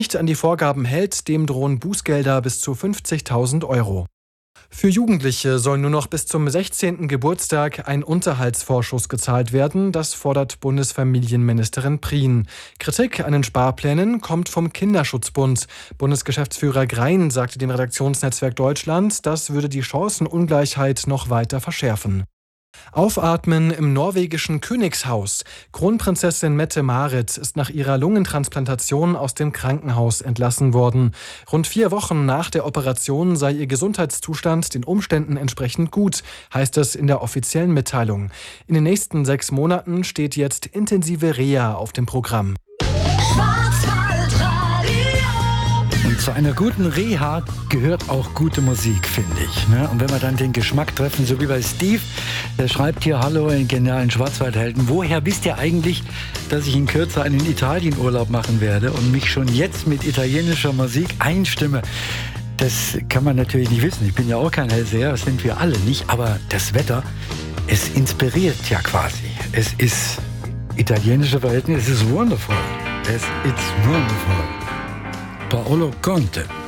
nicht an die Vorgaben hält, dem drohen Bußgelder bis zu 50.000 Euro. Für Jugendliche soll nur noch bis zum 16. Geburtstag ein Unterhaltsvorschuss gezahlt werden. Das fordert Bundesfamilienministerin Prien. Kritik an den Sparplänen kommt vom Kinderschutzbund. Bundesgeschäftsführer Grein sagte dem Redaktionsnetzwerk Deutschland, das würde die Chancenungleichheit noch weiter verschärfen. Aufatmen im norwegischen Königshaus. Kronprinzessin Mette-Marit ist nach ihrer Lungentransplantation aus dem Krankenhaus entlassen worden. Rund 4 Wochen nach der Operation sei ihr Gesundheitszustand den Umständen entsprechend gut, heißt es in der offiziellen Mitteilung. In den nächsten 6 Monaten steht jetzt intensive Reha auf dem Programm. Und zu einer guten Reha gehört auch gute Musik, finde ich. Ne? Und wenn wir dann den Geschmack treffen, so wie bei Steve, der schreibt hier: Hallo in genialen Schwarzwaldhelden. Woher wisst ihr eigentlich, dass ich in Kürze einen Italienurlaub machen werde und mich schon jetzt mit italienischer Musik einstimme? Das kann man natürlich nicht wissen. Ich bin ja auch kein Hellseher, das sind wir alle nicht. Aber das Wetter, es inspiriert ja quasi. Es ist italienische Verhältnisse, es ist wonderful. Es ist wonderful. Paolo Conte.